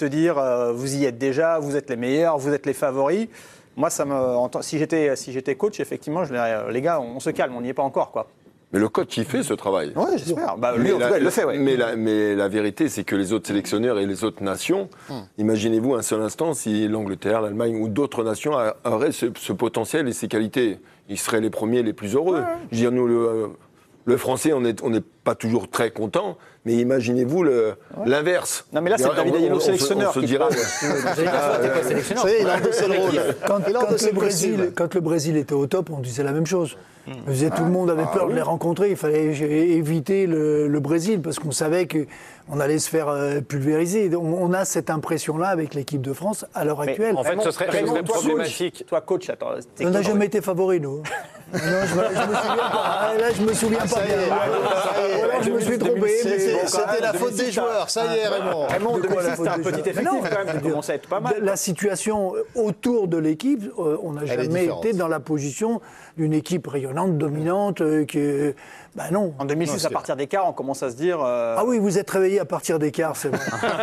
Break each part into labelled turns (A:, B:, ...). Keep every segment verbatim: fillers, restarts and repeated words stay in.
A: te dire euh, vous y êtes déjà, vous êtes les meilleurs, vous êtes les favoris. Moi, ça me, si j'étais, si j'étais coach, effectivement, je dirais, les gars, on se calme, on n'y est pas encore, quoi.
B: Mais le coach, il fait ce travail.
A: Oui, j'espère. Bah, lui,
B: mais
A: en tout
B: la,
A: cas, il le fait, ouais.
B: Mais la, mais la vérité, c'est que les autres sélectionneurs et les autres nations, hum. imaginez-vous un seul instant si l'Angleterre, l'Allemagne ou d'autres nations auraient ce, ce potentiel et ces qualités. Ils seraient les premiers, les plus heureux. Ouais. Je veux dire, nous, le, le Français, on n'est on est pas toujours très content. Mais imaginez-vous le, ouais. l'inverse.
A: Non, mais là, c'est David Ayello, sélectionneur.
B: On se dira.
C: Ça y est, il a endossé le rôle.
D: Quand, quand, le Brésil, quand le Brésil était au top, on disait la même chose. On disait, tout le monde avait peur ah, de les rencontrer. Il fallait éviter le, le Brésil parce qu'on savait qu'on allait se faire pulvériser. On, on a cette impression-là avec l'équipe de France à l'heure
E: mais
D: actuelle.
E: En fait, ce serait, ce serait problématique.
A: Toi, coach, attends.
D: On n'a jamais été favoris, nous. Non, je, me, je me souviens pas. Là, je me souviens ah, pas bien. Voilà, je me suis trompé.
C: C'était la faute des joueurs. Ça y est, Raymond.
A: Raymond, c'était un petit effectif quand même. Ça commençait à être pas mal.
D: La situation autour de l'équipe, on n'a jamais été dans la position d'une équipe rayonnante, dominante, euh, qui est... Ben non.
A: En deux mille six, non, à partir des quarts, on commence à se dire... Euh...
D: Ah oui, vous êtes réveillé à partir des quarts, c'est vrai.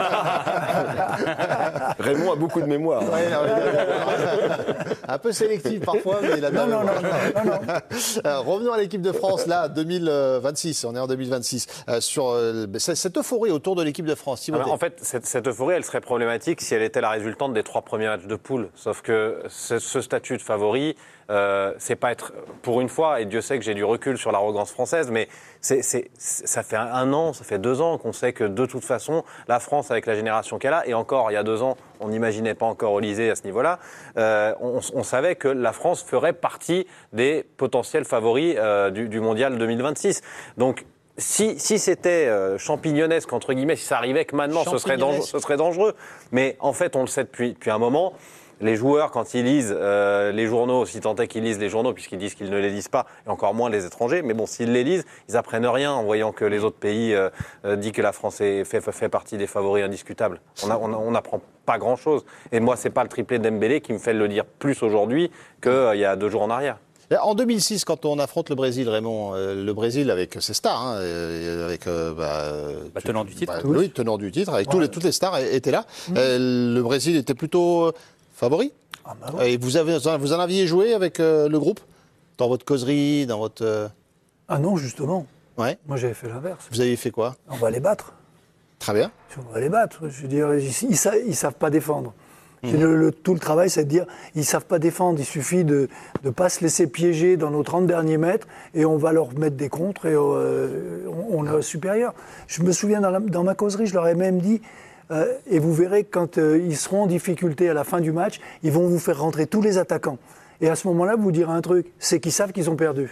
B: Raymond a beaucoup de mémoire.
C: Ouais, non, mais... Un peu sélectif parfois, mais il a...
D: Non, non, non, non, non, non.
C: Euh, revenons à l'équipe de France, là, deux mille vingt-six, on est en deux mille vingt-six. Euh, sur euh, cette euphorie autour de l'équipe de France,
E: alors, en fait, cette, cette euphorie, elle serait problématique si elle était la résultante des trois premiers matchs de poule. Sauf que ce, ce statut de favori... Euh, c'est pas être, pour une fois, et Dieu sait que j'ai du recul sur l'arrogance française, mais c'est, c'est, ça fait un an, ça fait deux ans qu'on sait que de toute façon, la France, avec la génération qu'elle a, et encore il y a deux ans, on n'imaginait pas encore Olysée à ce niveau-là, euh, on, on savait que la France ferait partie des potentiels favoris euh, du, du mondial deux mille vingt-six. Donc, Si, si c'était euh, champignonesque, entre guillemets, si ça arrivait que maintenant, ce serait, dangereux, ce serait dangereux. Mais en fait, on le sait depuis, depuis un moment. Les joueurs, quand ils lisent euh, les journaux, si tant est qu'ils lisent les journaux, puisqu'ils disent qu'ils ne les lisent pas, et encore moins les étrangers, mais bon, s'ils les lisent, ils apprennent rien en voyant que les autres pays euh, euh, disent que la France est, fait, fait partie des favoris indiscutables. On n'apprend pas grand-chose. Et moi, c'est pas le triplé Dembélé qui me fait le dire plus aujourd'hui qu'il euh, y a deux jours en arrière.
C: En deux mille six, quand on affronte le Brésil, Raymond, euh, le Brésil avec ses stars, hein, avec euh, bah,
F: bah, tenant du titre,
C: bah, oui, tenant du titre, avec ouais. tous les, toutes les stars étaient là. Mmh. Euh, le Brésil était plutôt favori. Ah bah ouais. Et vous avez, vous en aviez joué avec euh, le groupe dans votre causerie, dans votre. Euh...
D: Ah non, justement.
C: Ouais.
D: Moi, j'avais fait l'inverse.
C: Vous avez fait quoi?
D: On va les battre.
C: Très bien.
D: On va les battre. Je veux dire, ils, ils savent pas défendre. Mmh. Le, le, tout le travail, c'est de dire, ils ne savent pas défendre, il suffit de ne pas se laisser piéger dans nos trente derniers mètres et on va leur mettre des contres et euh, on, on est supérieur. Je me souviens, dans, la, dans ma causerie, je leur ai même dit, euh, et vous verrez, quand euh, ils seront en difficulté à la fin du match, ils vont vous faire rentrer tous les attaquants. Et à ce moment-là, vous direz un truc, c'est qu'ils savent qu'ils ont perdu.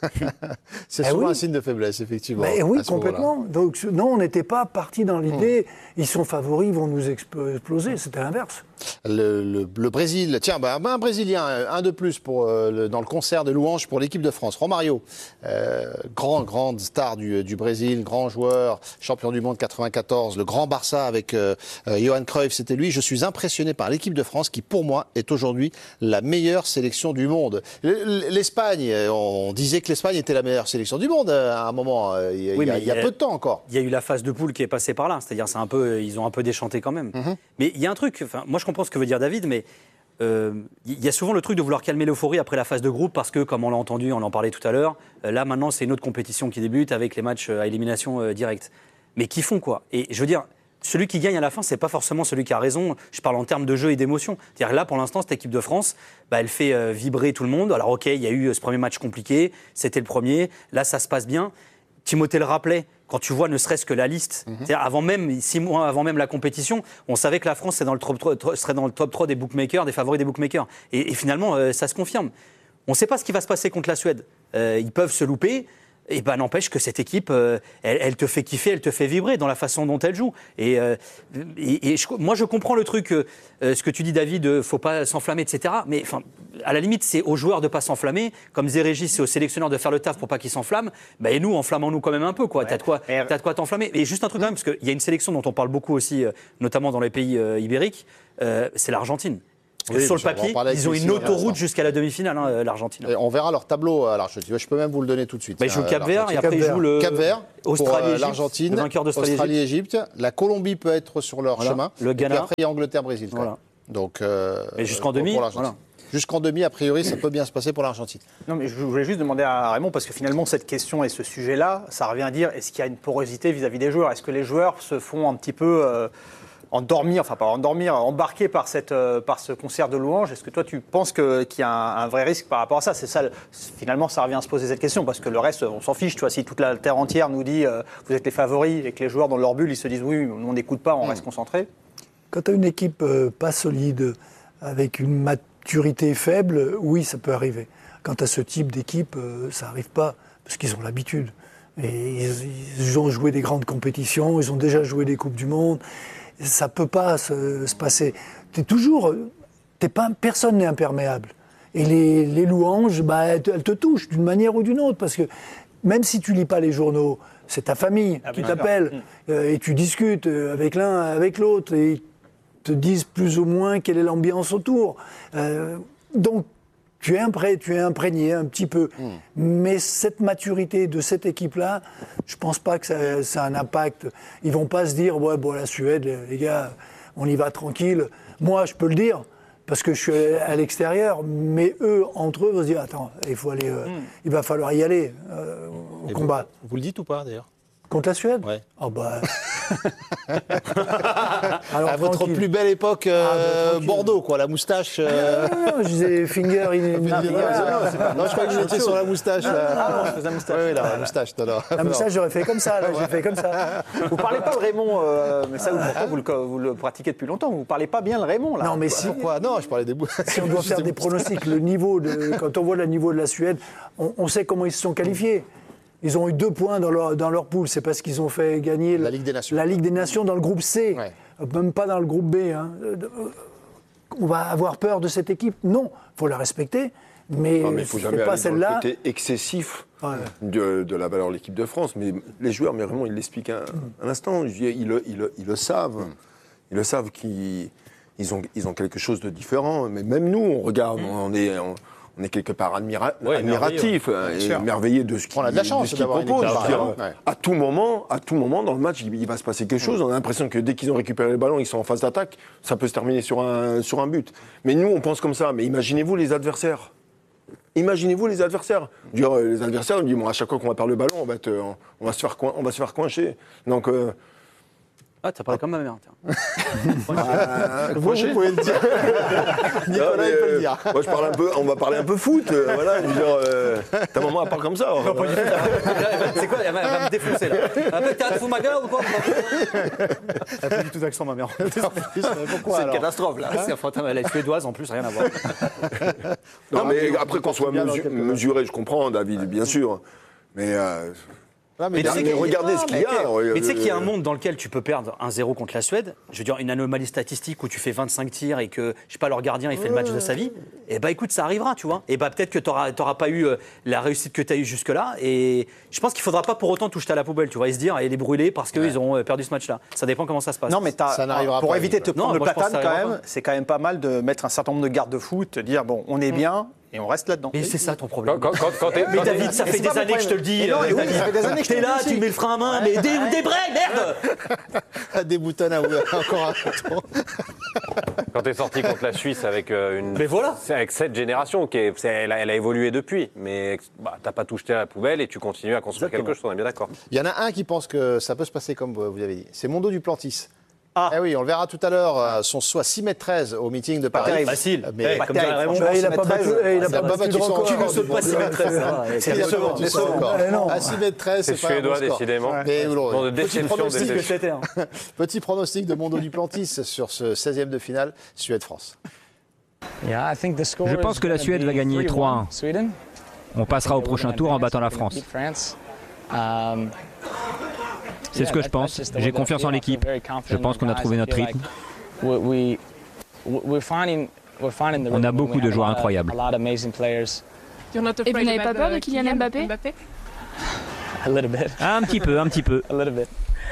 C: C'est eh souvent oui. un signe de faiblesse, effectivement.
D: Mais oui, complètement. Donc, non, on n'était pas parti dans l'idée, mmh. ils sont favoris, ils vont nous exploser. C'était l'inverse.
C: Le, le, le Brésil, tiens, bah, un Brésilien, un de plus pour, euh, le, dans le concert de louanges pour l'équipe de France. Romario, euh, grand, grande star du, du Brésil, grand joueur, champion du monde quatre-vingt-quatorze, le grand Barça avec euh, euh, Johan Cruyff, c'était lui. Je suis impressionné par l'équipe de France qui, pour moi, est aujourd'hui la meilleure sélection du monde. L'Espagne, on disait que l'Espagne était la meilleure sélection du monde à un moment, il y a, oui, il y a, il y a peu de temps encore.
F: Il y a eu la phase de poule qui est passée par là, c'est-à-dire c'est un peu, ils ont un peu déchanté quand même. Mm-hmm. Mais il y a un truc, enfin, moi je comprends ce que veut dire David, mais euh, il y a souvent le truc de vouloir calmer l'euphorie après la phase de groupe parce que, comme on l'a entendu, on en parlait tout à l'heure, euh, là maintenant c'est une autre compétition qui débute avec les matchs à élimination euh, directe. Mais qui font quoi? Et je veux dire, celui qui gagne à la fin, c'est pas forcément celui qui a raison. Je parle en termes de jeu et d'émotion. C'est-à-dire là, pour l'instant, cette équipe de France, bah, elle fait euh, vibrer tout le monde. Alors ok, il y a eu ce premier match compliqué, c'était le premier. Là, ça se passe bien. Timothée le rappelait. Quand tu vois ne serait-ce que la liste, mm-hmm. c'est-à-dire avant même, six mois avant même la compétition, on savait que la France serait dans le top trois, serait dans le top trois des bookmakers, des favoris des bookmakers. Et, et finalement, euh, ça se confirme. On ne sait pas ce qui va se passer contre la Suède. Euh, ils peuvent se louper. Et ben n'empêche que cette équipe, euh, elle, elle te fait kiffer, elle te fait vibrer dans la façon dont elle joue. Et, euh, et, et je, moi, je comprends le truc, euh, ce que tu dis, David, euh, faut pas s'enflammer, et cetera. Mais enfin, à la limite, c'est aux joueurs de pas s'enflammer. Comme disait Régis, c'est aux sélectionneurs de faire le taf pour pas qu'ils s'enflamment. Ben, et nous, enflammons-nous quand même un peu, quoi. Ouais. T'as de quoi, mais... t'as de quoi t'enflammer. Et juste un truc quand même, parce qu'il y a une sélection dont on parle beaucoup aussi, euh, notamment dans les pays euh, ibériques, euh, c'est l'Argentine. Parce que
C: Oui,
F: sur le
C: on va en
F: papier,
C: parler avec
F: ils ont
C: Cécile
F: une
C: dans un instant.
F: autoroute jusqu'à la demi-finale, hein, l'Argentine.
C: Et on verra leur tableau à l'Argentine. Je peux même vous le donner tout de suite.
F: Bah, ils jouent
C: Euh,
F: Cap Vert et après ils
D: Cap-Vert.
F: jouent le
C: Cap Vert, pour
F: Australie,
C: euh,
F: Égypte,
C: l'Argentine,
F: le vainqueur d'Australie-Égypte.
C: Australie-Égypte. La Colombie peut être sur leur
F: Voilà.
C: chemin.
F: Le
C: Et puis
F: Ghana.
C: après, il y a Angleterre-Brésil. quand
F: Voilà.
C: même. Donc, euh,
F: Et jusqu'en
C: pour-
F: demi,
C: pour l'Argentine.
F: voilà.
C: Jusqu'en demi, a priori, ça peut bien se passer pour l'Argentine.
A: Non, mais je voulais juste demander à Raymond, parce que finalement, cette question et ce sujet-là, ça revient à dire, est-ce qu'il y a une porosité vis-à-vis des joueurs? Est-ce que les joueurs se font un petit peu euh, endormir, enfin pas endormir, embarquer par, cette, euh, par ce concert de louanges? Est-ce que toi, tu penses que, qu'il y a un, un vrai risque par rapport à ça? C'est ça, le- finalement, ça revient à se poser cette question, parce que le reste, on s'en fiche. Tu vois, si toute la terre entière nous dit, euh, vous êtes les favoris, et que les joueurs dans leur bulle, ils se disent, oui, nous, on n'écoute pas, on
C: Mm.
A: reste concentré.
D: Quand tu as une équipe euh, pas solide, avec une maturité faible, oui, ça peut arriver. Quant à ce type d'équipe, euh, ça n'arrive pas, parce qu'ils ont l'habitude. Et ils, ils ont joué des grandes compétitions, ils ont déjà joué des Coupes du Monde. Ça ne peut pas se, se passer. T'es toujours, t'es pas, personne n'est imperméable. Et les, les louanges, bah, elles, te, elles te touchent d'une manière ou d'une autre, parce que même si tu lis pas les journaux, c'est ta famille
A: Ah,
D: qui
A: bien sûr.
D: t'appelle euh, et tu discutes euh, avec l'un, avec l'autre, et ils te disent plus ou moins quelle est l'ambiance autour. Euh, donc, tu es, impré, tu es imprégné un petit peu. Mais cette maturité de cette équipe-là, je pense pas que ça, ça a un impact. Ils vont pas se dire, ouais, bon, la Suède, les, les gars, on y va tranquille. Moi, je peux le dire, parce que je suis à l'extérieur, mais eux, entre eux, vont se dire, attends, il faut aller, euh, il va falloir y aller euh, au
C: Et
D: combat.
C: Vous, vous le dites ou pas, d'ailleurs?
D: Contre la Suède?
C: Ouais.
D: Oh bah. Alors,
C: À votre
D: tranquille.
C: plus belle époque, euh,
D: Ah, bah, tranquille.
C: Bordeaux, quoi, la moustache. euh,
D: Non, non, je disais finger in.
C: Non, je crois que vous étiez sur la moustache. là.
A: je faisais un moustache.
C: Oui, oui, là, la moustache, non, non.
D: La moustache, j'aurais fait comme ça. là, J'ai fait comme ça.
A: Vous parlez pas le Raymond, euh, mais ça, vous, pourtant, vous, le, vous le pratiquez depuis longtemps. Vous parlez pas bien le Raymond, là.
D: Non, mais si,
C: Pourquoi? Non, je parlais des bouts.
D: si on doit faire des pronostics, le niveau de, quand on voit le niveau de la Suède, on, on sait comment ils se sont qualifiés. Ils ont eu deux points dans leur, dans leur poule. C'est parce qu'ils ont fait gagner
C: La Ligue des Nations.
D: la Ligue des Nations dans le groupe C,
C: Ouais.
D: même pas dans le groupe B. Hein. Euh, On va avoir peur de cette équipe? Non, il faut la respecter. Mais,
B: Non, mais il faut
D: c'est
B: jamais
D: pas
B: aller dans le
D: celle-là.
B: côté excessif
D: Ouais.
B: de, de la valeur de l'équipe de France. Mais les joueurs, mais vraiment, ils l'expliquent un, un instant. Je dis, Ils, le- ils le- ils le savent. Ils le savent qu'ils ils ont, ils ont quelque chose de différent. Mais même nous, on regarde, on est... on- on est quelque part admira-
E: Ouais,
B: admiratif, hein, et
A: sûr.
B: émerveillé de ce qu'il
C: On a de la chance
B: de ce qu'il
C: d'avoir une
B: propose.
C: équipe
B: Je veux dire,
C: pareille. Ouais.
B: À tout moment, à tout moment dans le match, il, il va se passer quelque chose. On a l'impression que dès qu'ils ont récupéré le ballon, ils sont en phase d'attaque, ça peut se terminer sur un, sur un but. Mais nous, on pense comme ça. Mais imaginez-vous les adversaires. Imaginez-vous les adversaires. Je veux dire, les adversaires, ils disent, bon, à chaque fois qu'on va perdre le ballon, on va, te- on va se faire coin- on va se faire coincher. Donc, euh,
F: Ah, t'as parlé comme ma mère. tiens.
C: Vous, vous pouvez le dire. Nicolas,
B: non, mais,
C: il peut le
B: euh,
C: dire.
B: Moi, je parle un peu, on va parler un peu foot. euh, voilà, je veux dire, euh, ta maman, elle parle comme ça.
F: C'est quoi? Elle va, elle va me défoncer là. Elle va peut-être te fous ma gueule ou quoi? Elle a pas du tout d'accent, ma mère.
C: Pourquoi
F: C'est une
C: alors
F: catastrophe là. C'est enfin, elle est suédoise en plus, rien à voir.
B: Non, mais
C: mais
B: après
C: on
B: qu'on soit
C: bien dans
B: mesu-
C: quelques
B: mesuré, je comprends, David, bien sûr. Mais, euh,
C: Non, mais
F: Mais tu sais
B: mais
F: qu'il y a-
B: regardez ce qu'il y a.
F: Mais tu sais qu'il y a un
B: euh,
F: monde dans lequel tu peux perdre un zéro contre la Suède. Je veux dire, une anomalie statistique où tu fais vingt-cinq tirs et que, je sais pas, leur gardien, il fait le match de sa vie. Et bah écoute, ça arrivera, tu vois. Et bah peut-être que tu n'auras pas eu euh, la réussite que tu as eue jusque-là. Et je pense qu'il faudra pas pour autant tout jeter à la poubelle, tu vois, et se dire, et les brûler parce qu'ils ont euh, perdu ce match-là. Ça dépend comment ça se passe.
A: Non, mais t'as-
C: Ça n'arrivera
A: pour
C: pas,
A: éviter de te
F: Non,
A: prendre
F: moi,
A: le
F: je pense que
A: platane,
F: ça
A: quand
F: arrivera
A: même,
F: pas.
A: c'est quand même pas mal de mettre un certain nombre de garde-fous, te dire, bon, on est bien et on reste là-dedans.
F: Mais c'est ça ton problème.
E: Quand, quand, quand t'es-
F: Mais
E: quand t'es-
F: David, ça
A: Mais
F: fait
A: c'est pas
F: des
A: mon
F: années que je te le
A: problème.
F: dis.
A: Mais non,
F: euh,
A: mais oui,
F: David.
A: ça fait des années que je
F: T'es
A: te
F: là,
A: le dis
F: tu mets le frein à main, mais des, des braies, merde.
C: des boutons à encore un tour.
E: Quand tu es sorti contre la Suisse avec euh, une.
F: Mais voilà.
E: C'est avec cette génération, qui est, c'est- elle, a, elle a évolué depuis, mais bah, t'as pas tout jeté à la poubelle et tu continues à construire
F: Exactement.
E: quelque chose, on est bien d'accord.
C: Il y en a un qui pense que ça peut se passer comme vous avez dit. C'est Mondo Duplantis.
A: Ah.
C: Eh oui, on le verra tout à l'heure. euh, Son soit six mètres treize au meeting de Paris.
A: terrible.
F: Facile.
C: Mais-
F: Eh,
A: Pas
F: comme dirait
A: terrible,
F: Raymond.
A: franchement.
D: Bah, il a
A: six
D: pas
A: mètres
D: battu,
A: treize,
D: eh, il a
C: ça
D: pas
C: va
D: battu
C: battu
D: de
C: son
D: record.
C: record.
F: Tu ne sautes pas six mètres treize.
C: C'est
A: décevant,
C: décevant,
A: décevant.
D: Eh non.
C: À six mètres treize, c'est pas un bon
E: Suédois,
C: score.
E: décidément.
C: Mais
E: Bon, de
C: petit
E: déception,
C: pronostic,
E: déception.
F: Que c'était, hein.
C: petit pronostic de Mondo Duplantis sur ce seizième de finale, Suède-France.
G: Je pense que la Suède va gagner trois un. On passera au prochain tour en battant la France. C'est ce que je pense. J'ai confiance en l'équipe. Je pense qu'on a trouvé notre rythme.
H: On a beaucoup de joueurs incroyables.
I: Et vous n'avez pas peur de Kylian Mbappé?
G: Un petit peu, un petit peu.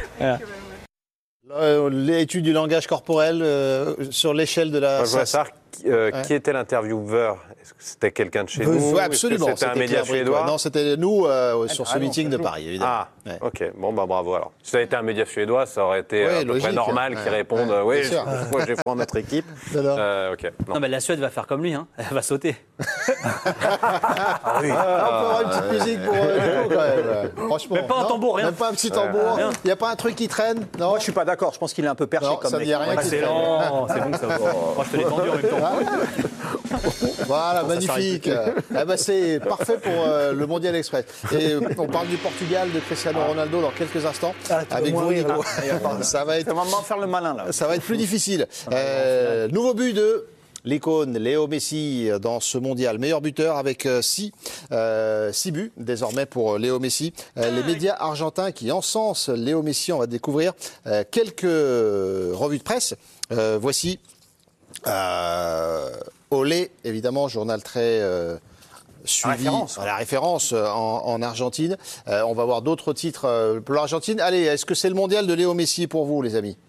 C: Euh, L'étude du langage corporel euh, sur l'échelle de la.
E: Moi, je vois
C: ça-
E: ça euh,
C: Ouais.
E: qui était l'intervieweur? Est-ce que c'était quelqu'un de chez
C: Oui,
E: nous?
C: absolument.
E: Est-ce que c'était un média
C: Claire Brick,
E: suédois?
C: ouais. Non, c'était nous euh, sur ce
A: ah non,
C: meeting de
A: c'est
C: Paris, évidemment.
E: Ah,
C: Ouais.
E: ok. Bon, bah bravo alors. Si ça avait été un média suédois, ça aurait été
C: Ouais,
E: euh, à peu
C: logique.
E: près normal qu'ils
C: Ouais.
E: répondent
C: Ouais,
E: oui,
C: bien sûr.
E: moi j'ai fait notre équipe.
C: Non, non.
E: Euh, ok. Non.
F: Non, mais la Suède va faire comme lui, hein. Elle va sauter.
C: Ah, on peut avoir une petite musique pour euh, Nico, quand même. Franchement.
F: Même pas un
C: Non,
F: tambour, rien.
C: Même pas un petit tambour.
F: rien.
C: Il n'y a pas un truc qui traîne. Non.
A: Moi, je suis pas d'accord. Je pense qu'il est un peu perché
C: Non,
A: comme
C: ça me
A: mec.
C: dit rien.
A: Ouais,
C: qui
A: c'est
C: traîne.
F: Excellent, c'est bon que ça va. Moi, je te l'ai tendu en même temps.
C: Voilà, magnifique. Ah bah, c'est parfait pour euh, le Mondial Express. Et euh, on parle du Portugal, de Cristiano Ronaldo dans quelques instants.
D: Ah, tu vas
C: avec
D: moins
C: vous,
D: rire,
C: Nico.
D: là.
C: Ça va être
A: C'est vraiment faire le malin, là.
C: Ça va être plus difficile. Euh, nouveau but de l'icône Léo Messi dans ce mondial. Meilleur buteur avec euh, six, euh, six buts désormais pour Léo Messi. Euh, les médias argentins qui encensent Léo Messi, on va découvrir euh, quelques revues de presse. Euh, voici euh, Olé, évidemment, journal très... Euh, suivi
A: référence,
C: à la référence euh, en, en Argentine. Euh, on va voir d'autres titres euh, pour l'Argentine. Allez, est-ce que c'est le mondial de Léo Messi pour vous, les amis?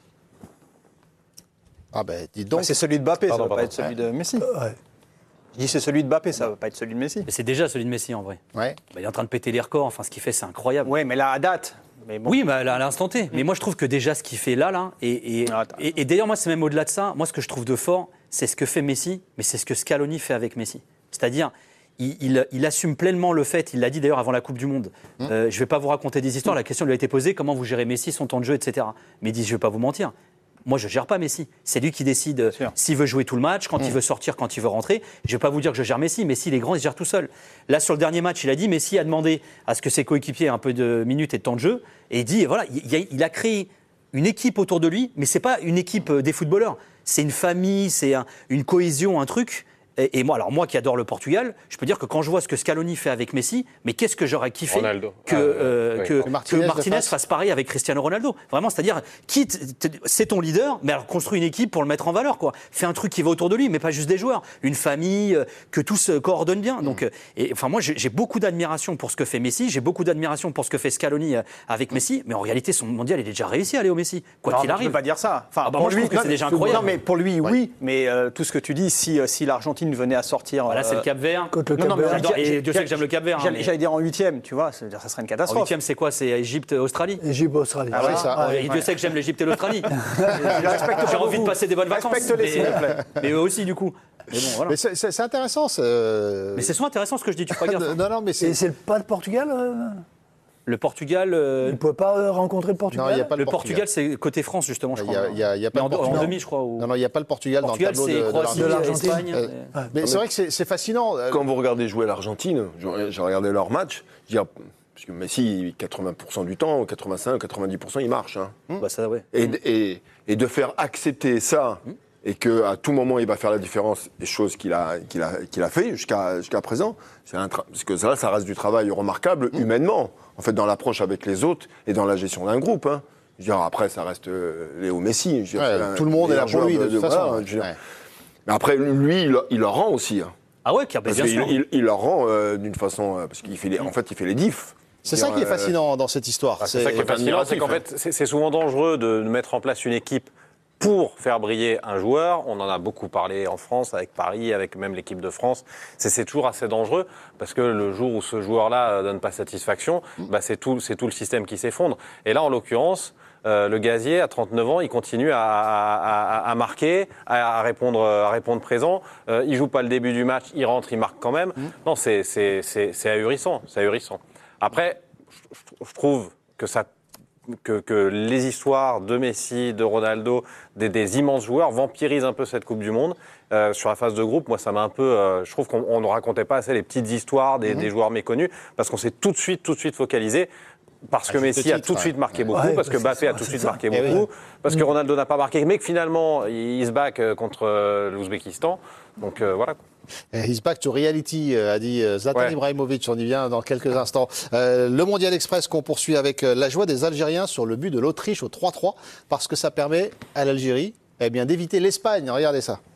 C: Ah ben, dites donc.
A: Ouais, c'est celui de Mbappé, ça
E: Pardon,
A: va pas
E: pardon.
A: être celui de Messi.
D: Ouais.
A: Je dis c'est celui de Mbappé, ça va pas être celui de Messi.
F: Mais c'est déjà celui de Messi en vrai.
C: Ouais.
F: Bah, il est en train de péter les records. Enfin, ce qu'il fait, c'est incroyable.
A: Ouais, mais là, à date. Mais bon.
F: Oui, mais là, à l'instant T. Mais moi, je trouve que déjà, ce qu'il fait là, là, et, et,
A: Ah, attends.
F: et, et d'ailleurs, moi, c'est même au-delà de ça. Moi, ce que je trouve de fort, c'est ce que fait Messi, mais c'est ce que Scaloni fait avec Messi. C'est-à-dire, il, il, il assume pleinement le fait, il l'a dit d'ailleurs avant la Coupe du Monde.
C: Mmh.
F: Euh, je ne vais pas vous raconter des histoires. La question lui a été posée comment vous gérez Messi, son temps de jeu, et cetera. Mais il dit je ne vais pas vous mentir. Moi, je ne gère pas Messi. C'est lui qui décide
A: sûr.
F: s'il veut jouer tout le match, quand il veut sortir, quand il veut rentrer. Je ne vais pas vous dire que je gère Messi. Messi, il est grand, il se gère tout seul. Là, sur le dernier match, il a dit Messi a demandé à ce que ses coéquipiers aient un peu de minutes et de temps de jeu. Et il dit, et voilà, il, il a créé une équipe autour de lui, mais ce n'est pas une équipe des footballeurs. C'est une famille, c'est un, une cohésion, un truc. Et, et moi, alors moi qui adore le Portugal, je peux dire que quand je vois ce que Scaloni fait avec Messi, mais qu'est-ce que j'aurais kiffé
E: Ronaldo.
F: que,
E: Ah,
F: euh,
E: oui.
F: que,
C: Que Martinez
F: que Martinez
C: le fasse.
F: fasse pareil avec Cristiano Ronaldo. Vraiment, c'est-à-dire, quitte, t- c'est ton leader, mais alors construis une équipe pour le mettre en valeur, quoi. Fais un truc qui va autour de lui, mais pas juste des joueurs. Une famille, euh, que tout se coordonne bien. Donc, euh, et, enfin, moi, j'ai, j'ai beaucoup d'admiration pour ce que fait Messi, j'ai beaucoup d'admiration pour ce que fait Scaloni euh, avec Messi, mais en réalité, son mondial, il est déjà réussi à aller au Messi, quoi
A: Non,
F: qu'il
A: mais tu
F: arrive.
A: peux pas dire ça. Enfin,
F: Ah bah
A: pour
F: moi, je
A: lui,
F: trouve que
A: non,
F: c'est déjà
A: mais-
F: incroyable.
A: Non, mais pour lui, oui. Mais euh, tout ce que tu dis, si, euh, si l'Argentine venait à sortir.
F: Voilà, c'est
A: euh,
F: le Cap-Vert.
D: Contre le
A: Non, non, mais
D: Cap-Vert.
F: J'adore-
A: j'ai-
F: et Dieu sait que j'aime le Cap-Vert. hein,
A: J'allais
F: mais-
A: j'allais dire en huitième, tu vois, ça veut dire ça serait une
F: En
A: catastrophe.
F: huitième, c'est quoi? C'est Égypte-Australie.
D: Égypte, Australie.
A: Ah ouais,
C: ça.
F: Et Dieu sait que j'aime l'Égypte et l'Australie.
A: respecte
F: J'ai
A: pas
F: envie de
A: beaucoup.
F: passer des bonnes vacances.
A: Respecte-les,
F: mais-
A: s'il vous plaît.
F: Mais eux aussi, du coup. Mais bon, voilà.
C: Mais c'est, c'est- c'est intéressant. C'est, euh,
F: Mais c'est souvent intéressant ce que je dis, tu feras gaffe. hein.
C: non, non, mais c'est.
D: Et c'est le- pas le Portugal euh
F: Le Portugal, euh,
D: Vous ne pouvez pas euh, rencontrer le Portugal
C: Non, il n'y a pas
F: le Portugal, c'est côté France, justement, je
C: Il
F: crois.
C: y a, il y a- il y a pas
F: Mais en,
C: le
F: en
C: Portugal.
F: demi, je crois. ou-
C: Non, non, il n'y a pas le Portugal,
F: Portugal,
C: dans le
F: c'est
C: tableau de, de
F: Croatie,
C: l'Argentine.
D: l'Argentine.
F: Espagne.
C: Euh,
F: euh,
C: Mais c'est vrai que c'est, c'est fascinant. Euh,
B: Quand vous regardez jouer l'Argentine, j'ai j'ai regardé leur match, je veux dire, parce que Messi, quatre-vingts pour cent du temps, quatre-vingt-cinq, quatre-vingt-dix pour cent, il marche. Hein.
F: Bah, ça, ouais.
B: Et, et, et de faire accepter ça, et qu'à tout moment, il va faire la différence, des choses qu'il a, qu'il a, qu'il a fait jusqu'à, jusqu'à présent, c'est un tra- parce que ça, ça reste du travail remarquable, humainement, en fait, dans l'approche avec les autres et dans la gestion d'un groupe. Hein. Je veux dire, après, ça reste euh, Léo Messi. Je veux dire,
C: ouais,
B: c'est un
C: tout le monde est là
B: meilleur
C: pour lui, de
B: joueur
C: toute façon.
B: voilà, je veux dire.
C: Ouais.
B: Mais après, lui, il, il leur rend aussi. Hein.
F: Ah ouais, car, bah,
B: Parce
F: bien
B: qu'il
F: sûr.
B: il, il leur rend euh, d'une façon. euh, parce qu'il fait les, en fait, il fait les diffs.
C: C'est ça qui est fascinant dans cette histoire.
E: Ah, c'est ça qui est fascinant, c'est qu'en fait, c'est c'est souvent dangereux de mettre en place une équipe pour faire briller un joueur. On en a beaucoup parlé en France, avec Paris, avec même l'équipe de France. C'est c'est toujours assez dangereux, parce que le jour où ce joueur-là donne pas satisfaction, bah c'est tout, c'est tout le système qui s'effondre. Et là, en l'occurrence, euh, le Gazier, à trente-neuf ans, il continue à, à, à, à marquer, à, à, répondre, à répondre présent. Euh, il joue pas le début du match, il rentre, il marque quand même. Mmh. Non, c'est c'est- c'est- c'est ahurissant, c'est ahurissant. Après, je, je trouve que ça Que, que les histoires de Messi, de Ronaldo, des, des immenses joueurs vampirisent un peu cette Coupe du Monde. Euh, sur la phase de groupe, moi, ça m'a un peu... Euh, je trouve qu'on on ne racontait pas assez les petites histoires des, mmh. des joueurs méconnus, parce qu'on s'est tout de suite, tout de suite focalisé. Parce que Messi a tout de suite marqué beaucoup, parce que Mbappé a tout de suite marqué beaucoup, parce que Ronaldo n'a pas marqué, mais que finalement, il se back contre l'Ouzbékistan. Donc euh, voilà.
C: He's back to reality, a dit Zlatan ouais. Ibrahimovic. On y vient dans quelques instants. Euh, le Mondial Express qu'on poursuit avec la joie des Algériens sur le but de l'Autriche au trois trois, parce que ça permet à l'Algérie eh bien, d'éviter l'Espagne. Regardez ça.